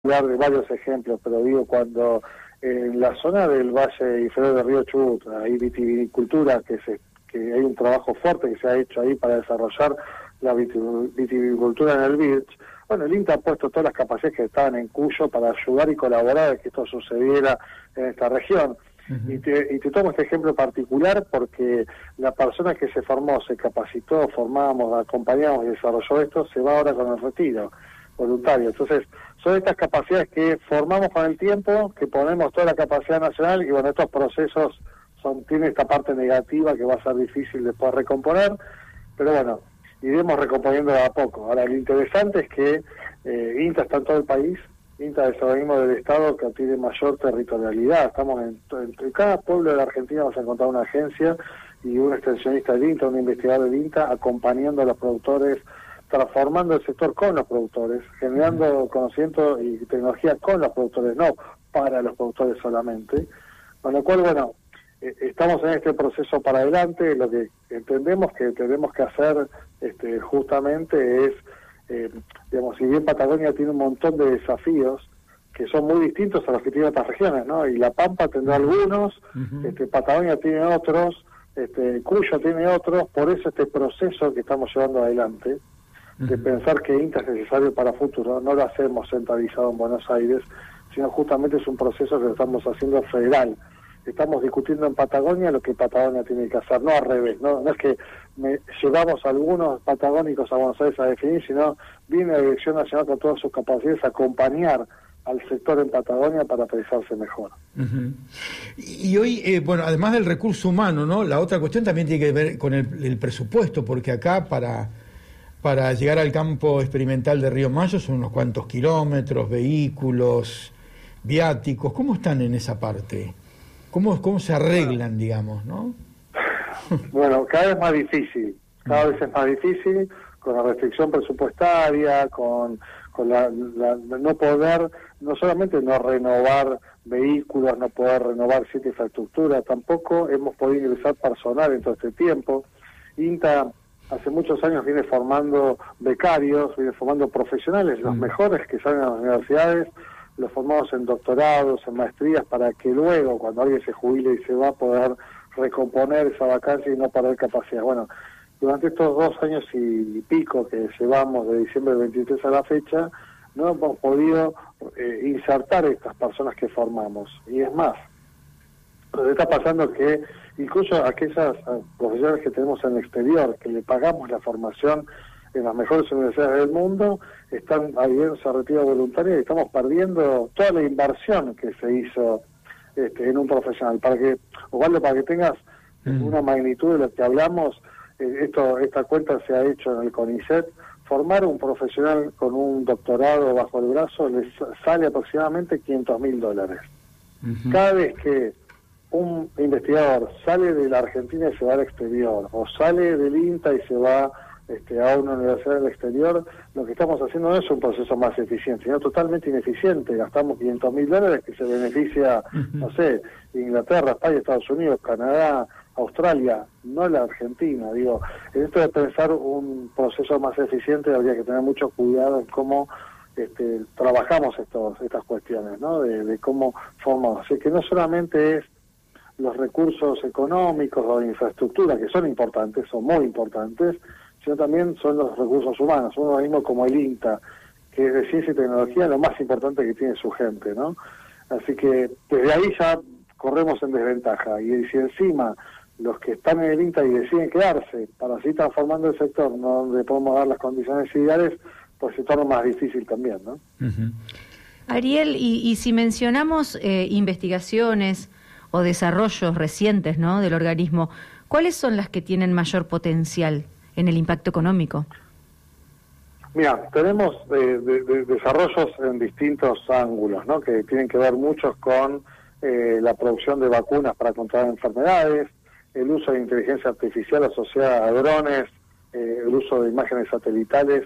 hablar de varios ejemplos, pero digo, cuando en la zona del Valle Inferior del Río Chubut hay vitivinicultura, que hay un trabajo fuerte que se ha hecho ahí para desarrollar la vitivinicultura en el Birch. Bueno, el INTA ha puesto todas las capacidades que estaban en Cuyo para ayudar y colaborar a que esto sucediera en esta región. Y te tomo este ejemplo particular porque la persona que se formó, se capacitó, formamos, acompañamos y desarrolló esto, se va ahora con el retiro voluntario. Entonces, son estas capacidades que formamos con el tiempo, que ponemos toda la capacidad nacional, y bueno, estos procesos tienen esta parte negativa que va a ser difícil después recomponer, pero bueno, iremos recomponiendo a poco. Ahora, lo interesante es que INTA está en todo el país. INTA es el organismo del Estado que tiene mayor territorialidad. Estamos en cada pueblo de la Argentina vas a encontrar una agencia y un extensionista del INTA, un investigador del INTA, acompañando a los productores, transformando el sector con los productores, generando conocimiento y tecnología con los productores, no para los productores solamente. Con lo cual, bueno, estamos en este proceso para adelante. Lo que entendemos que tenemos que hacer justamente es, digamos, si bien Patagonia tiene un montón de desafíos que son muy distintos a los que tienen otras regiones, ¿no? Y La Pampa tendrá algunos, Patagonia tiene otros, Cuyo tiene otros. Por eso este proceso que estamos llevando adelante, de pensar que INTA es necesario para futuro, no lo hacemos centralizado en Buenos Aires, sino justamente es un proceso que lo estamos haciendo federal. Estamos discutiendo en Patagonia lo que Patagonia tiene que hacer, no al revés, no es que llevamos a algunos patagónicos a Buenos Aires a definir, sino viene la Dirección Nacional con todas sus capacidades a acompañar al sector en Patagonia para pensarse mejor. Y hoy, bueno, además del recurso humano, ¿no? La otra cuestión también tiene que ver con el presupuesto, porque acá para llegar al campo experimental de Río Mayo son unos cuantos kilómetros, vehículos, viáticos. ¿Cómo están en esa parte? ¿Cómo se arreglan, digamos, no? Bueno, cada vez más difícil, es más difícil, con la restricción presupuestaria, con la no poder, no solamente no renovar vehículos, no poder renovar cierta infraestructura, tampoco hemos podido ingresar personal en todo este tiempo. INTA hace muchos años viene formando becarios, viene formando profesionales, los mejores que salen a las universidades, los formamos en doctorados, en maestrías, para que luego, cuando alguien se jubile y se va, a poder recomponer esa vacancia y no perder capacidad. Bueno, durante estos 2 años y pico que llevamos de diciembre del 23 a la fecha, no hemos podido insertar estas personas que formamos. Y es más, lo que está pasando es que incluso aquellas profesionales que tenemos en el exterior, que le pagamos la formación en las mejores universidades del mundo, están adhiriéndose a retiro voluntario y estamos perdiendo toda la inversión que se hizo en un profesional. Para que tengas una magnitud de lo que hablamos, esta cuenta se ha hecho en el CONICET. Formar un profesional con un doctorado bajo el brazo les sale aproximadamente $500.000. Cada vez que un investigador sale de la Argentina y se va al exterior, o sale del INTA y se va a una universidad del exterior, lo que estamos haciendo no es un proceso más eficiente, sino totalmente ineficiente. Gastamos $500.000 que se beneficia, no sé, Inglaterra, España, Estados Unidos, Canadá, Australia, no la Argentina. Digo, en esto de pensar un proceso más eficiente habría que tener mucho cuidado en cómo trabajamos estas cuestiones, ¿no? De cómo formamos. Así que no solamente es los recursos económicos o de infraestructura, que son importantes, son muy importantes, sino también son los recursos humanos. Un organismo como el INTA, que es de ciencia y tecnología, lo más importante que tiene su gente, ¿no? Así que desde ahí ya corremos en desventaja. Y si encima los que están en el INTA y deciden quedarse para seguir transformando el sector, no donde podemos dar las condiciones ideales, pues se torna más difícil también, ¿no? Ariel, y si mencionamos investigaciones o desarrollos recientes, ¿no?, del organismo, ¿cuáles son las que tienen mayor potencial en el impacto económico? Mira, tenemos desarrollos en distintos ángulos, ¿no?, que tienen que ver muchos con la producción de vacunas para controlar enfermedades, el uso de inteligencia artificial asociada a drones, el uso de imágenes satelitales.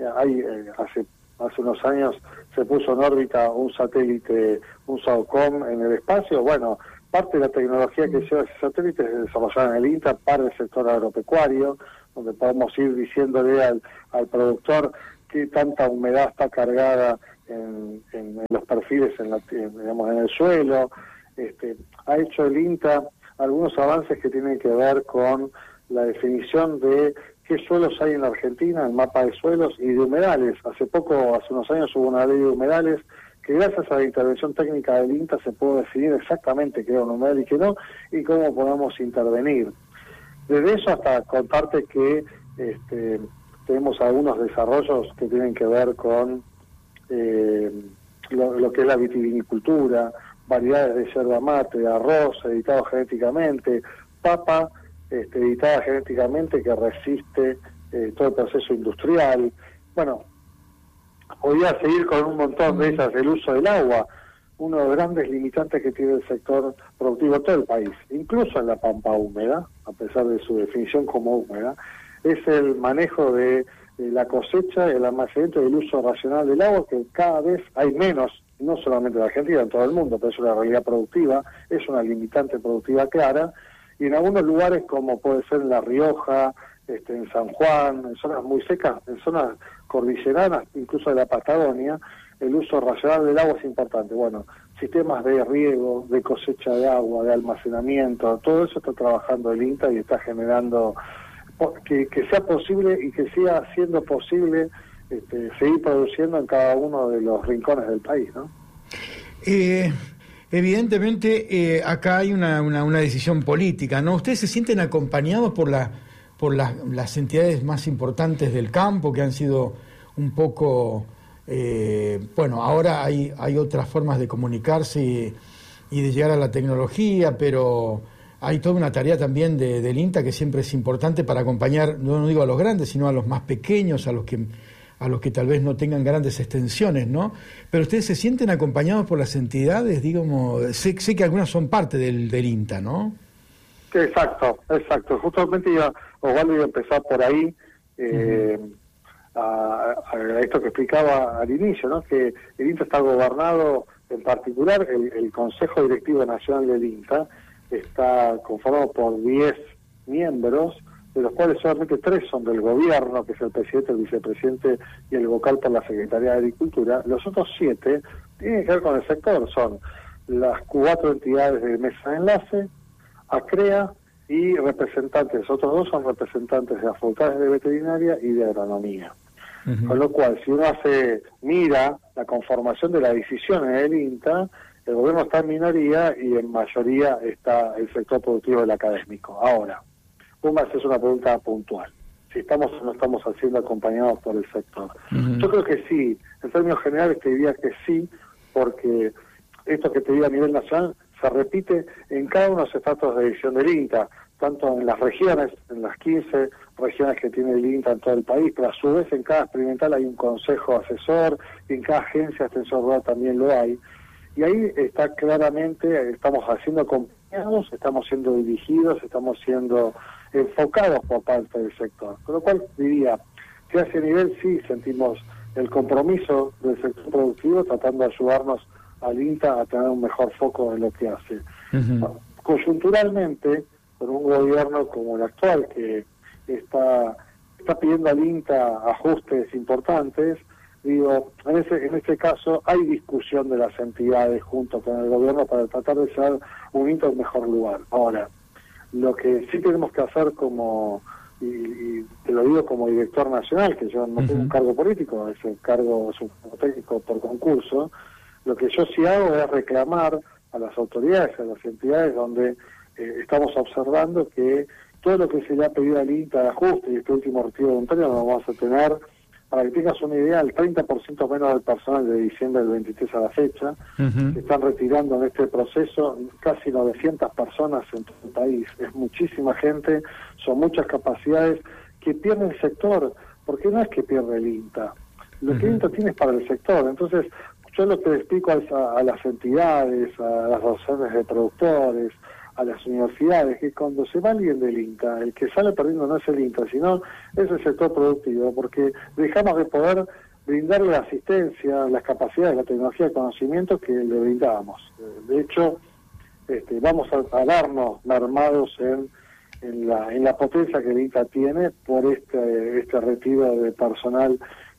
Hace unos años se puso en órbita un satélite, un SAOCOM en el espacio. Bueno, parte de la tecnología que lleva ese satélite es desarrollada en el INTA para el sector agropecuario, donde podemos ir diciéndole al productor qué tanta humedad está cargada en los perfiles digamos, en el suelo. Ha hecho el INTA algunos avances que tienen que ver con la definición de qué suelos hay en la Argentina, el mapa de suelos y de humedales. Hace unos años hubo una ley de humedales que gracias a la intervención técnica del INTA se pudo definir exactamente qué era un humedal y qué no, y cómo podemos intervenir. Desde eso hasta contarte que tenemos algunos desarrollos que tienen que ver con lo que es la vitivinicultura, variedades de yerba mate, de arroz editado genéticamente, papa editada genéticamente que resiste todo el proceso industrial. Bueno, podría seguir con un montón de ellas. El uso del agua, uno de los grandes limitantes que tiene el sector productivo de todo el país, incluso en la pampa húmeda, a pesar de su definición como húmeda, es el manejo de la cosecha, el almacenamiento y el uso racional del agua, que cada vez hay menos, no solamente en Argentina, en todo el mundo, pero es una realidad productiva, es una limitante productiva clara, y en algunos lugares como puede ser en La Rioja, en San Juan, en zonas muy secas, en zonas cordilleranas, incluso de la Patagonia, el uso racional del agua es importante. Bueno, sistemas de riego, de cosecha de agua, de almacenamiento, todo eso está trabajando el INTA y está generando que sea posible y que siga siendo posible seguir produciendo en cada uno de los rincones del país, ¿no? Evidentemente, acá hay una decisión política, ¿no? ¿Ustedes se sienten acompañados por las entidades más importantes del campo que han sido un poco... bueno, ahora hay otras formas de comunicarse y de llegar a la tecnología, pero hay toda una tarea también del INTA que siempre es importante para acompañar, no digo a los grandes, sino a los más pequeños, a los que tal vez no tengan grandes extensiones, ¿no? Pero ustedes se sienten acompañados por las entidades, digamos, sé que algunas son parte del INTA, ¿no? Exacto. Justamente Osvaldo iba a empezar por ahí, a esto que explicaba al inicio, ¿no? Que el INTA está gobernado, en particular el Consejo Directivo Nacional del INTA está conformado por 10 miembros, de los cuales solamente 3 son del gobierno, que es el presidente, el vicepresidente y el vocal por la Secretaría de Agricultura. Los otros 7 tienen que ver con el sector, son las 4 entidades de mesa de enlace, ACREA y representantes, los otros 2 son representantes de las facultades de veterinaria y de agronomía. Con lo cual, si uno mira la conformación de las decisiones del INTA, el gobierno está en minoría y en mayoría está el sector productivo del académico. Ahora, vos me haces una pregunta puntual. Si estamos o no estamos siendo acompañados por el sector. Yo creo que sí. En términos generales te diría que sí, porque esto que te digo a nivel nacional se repite en cada uno de los estratos de decisión del INTA, tanto en las regiones, en las 15 regiones que tiene el INTA en todo el país, pero a su vez en cada experimental hay un consejo asesor, y en cada agencia extensor rural también lo hay. Y ahí está claramente, estamos siendo acompañados, estamos siendo dirigidos, estamos siendo enfocados por parte del sector. Con lo cual diría que a ese nivel sí sentimos el compromiso del sector productivo tratando de ayudarnos al INTA a tener un mejor foco en lo que hace. Coyunturalmente, con un gobierno como el actual que está pidiendo al INTA ajustes importantes, digo, en este caso hay discusión de las entidades junto con el gobierno para tratar de ser un INTA en mejor lugar. Ahora, lo que sí tenemos que hacer y te lo digo como director nacional, que yo no tengo un cargo político, es un cargo técnico por concurso, lo que yo sí hago es reclamar a las autoridades, a las entidades donde estamos observando que todo lo que se le ha pedido al INTA de ajuste y este último retiro voluntario lo vamos a tener, para que tengas una idea, el 30% menos del personal de diciembre del 23 a la fecha, se están retirando en este proceso casi 900 personas en todo el país. Es muchísima gente, son muchas capacidades que pierde el sector, porque no es que pierde el INTA, lo que el INTA tiene es para el sector. Entonces, yo lo que le explico a las entidades, a las docentes de productores, a las universidades, que cuando se va alguien del INTA, el que sale perdiendo no es el INTA, sino es el sector productivo, porque dejamos de poder brindarle la asistencia, las capacidades, la tecnología, el conocimiento que le brindábamos. De hecho, vamos a darnos mermados en la potencia que el INTA tiene por este retiro de personal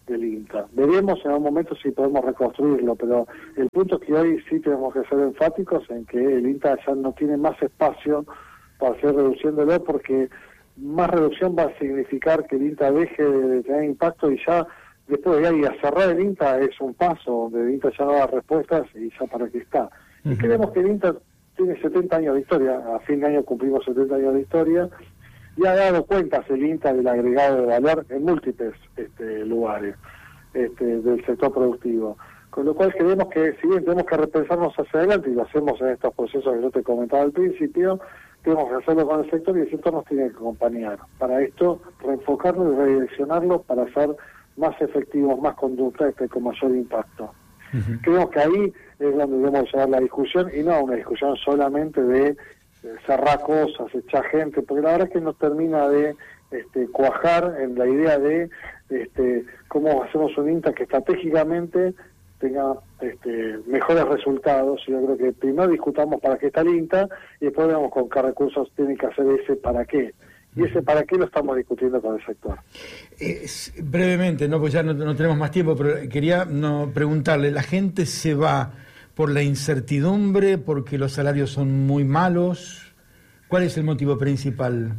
del INTA. Veremos en algún momento si podemos reconstruirlo, pero el punto es que hoy sí tenemos que ser enfáticos en que el INTA ya no tiene más espacio para seguir reduciéndolo, porque más reducción va a significar que el INTA deje de tener impacto, y ya después de ahí a cerrar el INTA es un paso donde el INTA ya no da respuestas y ya para qué está. Y creemos que el INTA tiene 70 años de historia, a fin de año cumplimos 70 años de historia, y ha dado cuentas el INTA del agregado de valor en múltiples lugares del sector productivo. Con lo cual creemos que, si bien tenemos que repensarnos hacia adelante, y lo hacemos en estos procesos que yo te comentaba al principio, tenemos que hacerlo con el sector, y el sector nos tiene que acompañar. Para esto, reenfocarlo y redireccionarlo para ser más efectivos, más conductas con mayor impacto. Creemos que ahí es donde debemos llevar la discusión, y no una discusión solamente de cerrar cosas, echar gente, porque la verdad es que no termina de cuajar en la idea de cómo hacemos un INTA que estratégicamente tenga mejores resultados. Yo creo que primero discutamos para qué está el INTA, y después veamos con qué recursos tiene que hacer ese para qué. Y ese para qué lo estamos discutiendo con el sector. Brevemente, no, pues ya no tenemos más tiempo, pero quería preguntarle, ¿la gente se va por la incertidumbre, porque los salarios son muy malos? ¿Cuál es el motivo principal?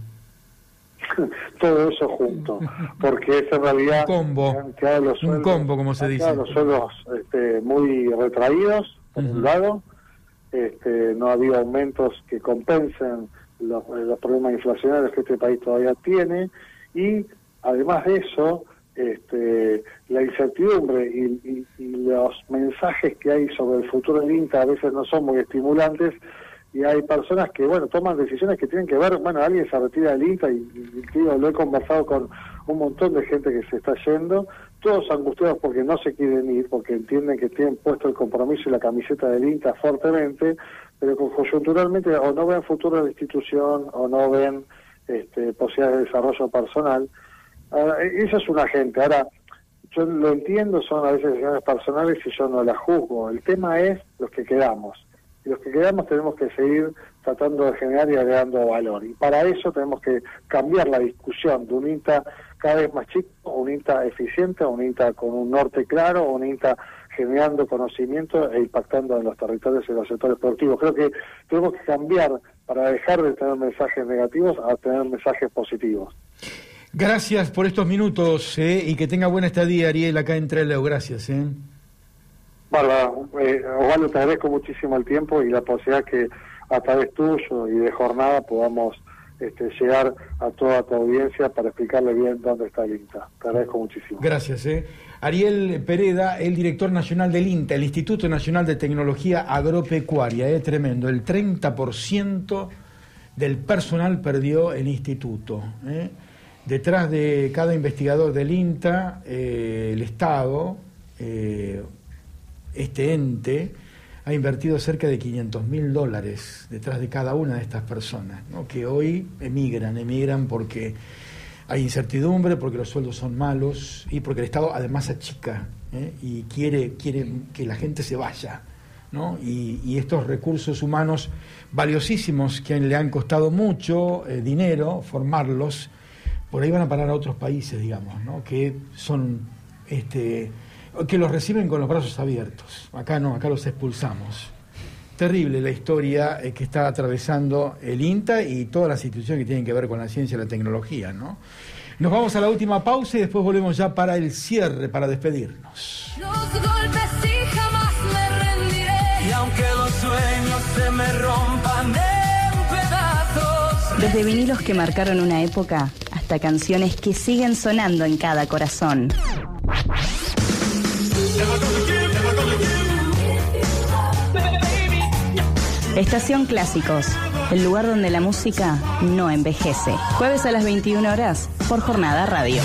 Todo eso junto, porque es en realidad un combo, como se dice. Los sueldos muy retraídos, por un lado, no ha habido aumentos que compensen los problemas inflacionarios que este país todavía tiene, y además de eso, la incertidumbre y los mensajes que hay sobre el futuro del INTA a veces no son muy estimulantes, y hay personas que, toman decisiones que tienen que ver, alguien se retira del INTA, y lo he conversado con un montón de gente que se está yendo, todos angustiados porque no se quieren ir, porque entienden que tienen puesto el compromiso y la camiseta del INTA fuertemente, pero conjunturalmente o no ven futuro de la institución, o no ven posibilidades de desarrollo personal. Eso es una gente. Ahora, yo lo entiendo, son a veces decisiones personales y yo no las juzgo. El tema es los que quedamos. Y los que quedamos tenemos que seguir tratando de generar y agregando valor. Y para eso tenemos que cambiar la discusión de un INTA cada vez más chico, un INTA eficiente, un INTA con un norte claro, un INTA generando conocimiento e impactando en los territorios y los sectores productivos. Creo que tenemos que cambiar para dejar de tener mensajes negativos a tener mensajes positivos. Gracias por estos minutos, y que tenga buena estadía, Ariel, acá en Trelew. Gracias. Bárbara, Osvaldo, te agradezco muchísimo el tiempo y la posibilidad que a través tuyo y de Jornada podamos llegar a toda tu audiencia para explicarle bien dónde está el INTA. Te agradezco muchísimo. Gracias. Ariel Pereda, el director nacional del INTA, el Instituto Nacional de Tecnología Agropecuaria. Tremendo, el 30% del personal perdió el instituto. Detrás de cada investigador del INTA, el Estado, este ente, ha invertido cerca de $500.000 detrás de cada una de estas personas, ¿no? Que hoy emigran porque hay incertidumbre, porque los sueldos son malos y porque el Estado además achica, y quiere que la gente se vaya, ¿no? Y estos recursos humanos valiosísimos que le han costado mucho dinero formarlos, por ahí van a parar a otros países, digamos, ¿no? Que son que los reciben con los brazos abiertos. Acá no, acá los expulsamos. Terrible la historia que está atravesando el INTA y todas las instituciones que tienen que ver con la ciencia y la tecnología, ¿no? Nos vamos a la última pausa y después volvemos ya para el cierre, para despedirnos. Los golpes y jamás me rendiré, y aunque los sueños se me rompan en pedazos. Desde vinilos que marcaron una época hasta canciones que siguen sonando en cada corazón. Estación Clásicos, el lugar donde la música no envejece. Jueves a las 21 horas por Jornada Radio.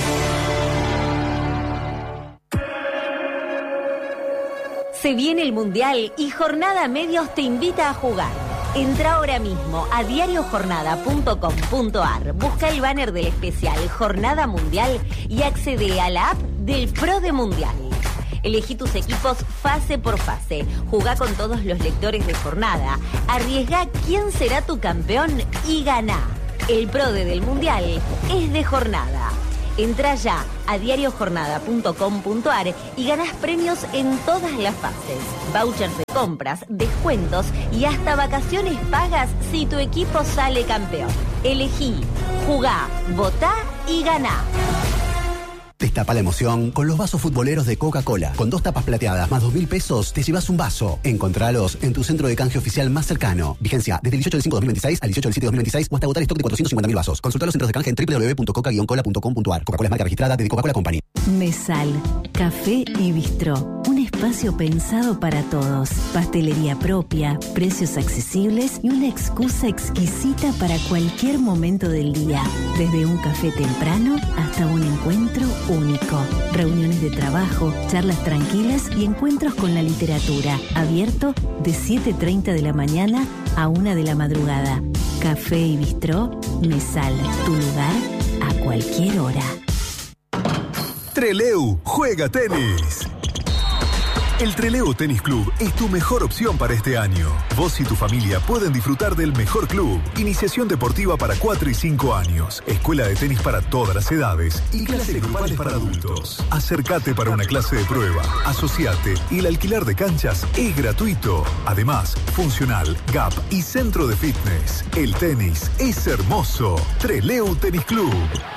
Se viene el Mundial y Jornada Medios te invita a jugar. Entra ahora mismo a diariojornada.com.ar, busca el banner del especial Jornada Mundial y accede a la app del Pro de Mundial. Elegí tus equipos fase por fase, jugá con todos los lectores de Jornada, arriesgá quién será tu campeón y ganá. El Pro del Mundial es de Jornada. Entrá ya a diariojornada.com.ar y ganás premios en todas las fases. Vouchers de compras, descuentos y hasta vacaciones pagas si tu equipo sale campeón. Elegí, jugá, votá y ganá. Destapa la emoción con los vasos futboleros de Coca-Cola. Con 2 tapas plateadas más 2.000 pesos, te llevas un vaso. Encontralos en tu centro de canje oficial más cercano. Vigencia desde el 18 del 5 de 2026 al 18 del 7 de 2026 o hasta agotar stock de 450.000 vasos. Consulta los centros de canje en www.coca-cola.com.ar. Coca-Cola es marca registrada de Coca-Cola Company. Mesal, café y bistró. Un espacio pensado para todos. Pastelería propia, precios accesibles y una excusa exquisita para cualquier momento del día. Desde un café temprano hasta un encuentro único. Reuniones de trabajo, charlas tranquilas y encuentros con la literatura. Abierto de 7:30 de la mañana a 1 de la madrugada. Café y bistró, Mesal, tu lugar a cualquier hora. Treleu juega tenis. El Treleu Tenis Club es tu mejor opción para este año. Vos y tu familia pueden disfrutar del mejor club. Iniciación deportiva para 4 y 5 años. Escuela de tenis para todas las edades. Y clases grupales para adultos. Acércate para una clase de prueba. Asociate y el alquiler de canchas es gratuito. Además, funcional, gap y centro de fitness. El tenis es hermoso. Treleu Tenis Club.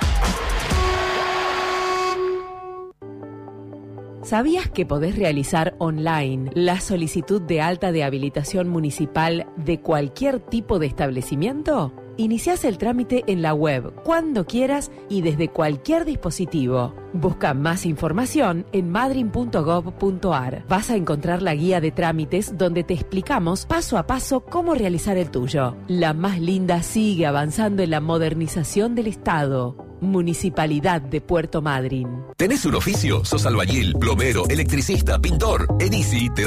¿Sabías que podés realizar online la solicitud de alta de habilitación municipal de cualquier tipo de establecimiento? Iniciás el trámite en la web cuando quieras y desde cualquier dispositivo. Busca más información en madryn.gov.ar. Vas a encontrar la guía de trámites donde te explicamos paso a paso cómo realizar el tuyo. La más linda sigue avanzando en la modernización del Estado. Municipalidad de Puerto Madryn. ¿Tenés un oficio? ¿Sos albañil, plomero, electricista, pintor? En Easy te